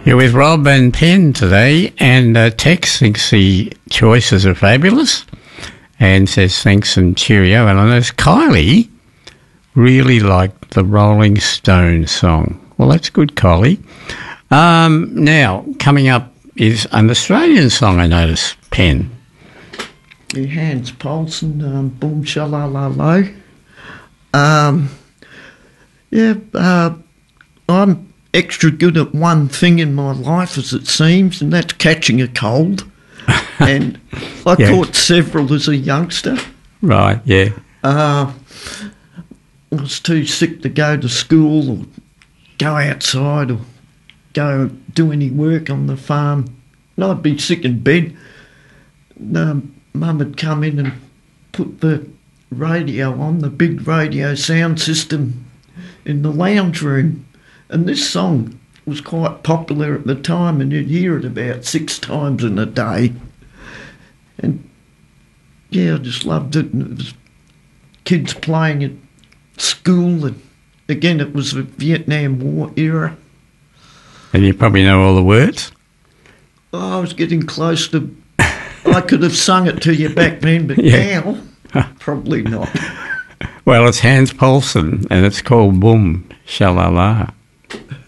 You're with Rob and Penn today, and Tex thinks the choices are fabulous and says thanks and cheerio. And I know Kylie really liked the Rolling Stones song. Well, that's good, Kylie. Now, coming up is an Australian song, I notice, Penn. Yeah, Hans Paulsen, Boom Shalalalo. I'm extra good at one thing in my life, as it seems, and that's catching a cold. And I caught several as a youngster. Right, yeah. I was too sick to go to school or go outside or go do any work on the farm. And I'd be sick in bed. Mum had come in and put the radio on, the big radio sound system in the lounge room. And this song was quite popular at the time, and you'd hear it about 6 times in a day. And yeah, I just loved it. And it was kids playing at school, and again, it was the Vietnam War era. And you probably know all the words? I was getting close to... I could have sung it to you back then, but now, probably not. Well, it's Hans Paulsen, and it's called Boom Shalala.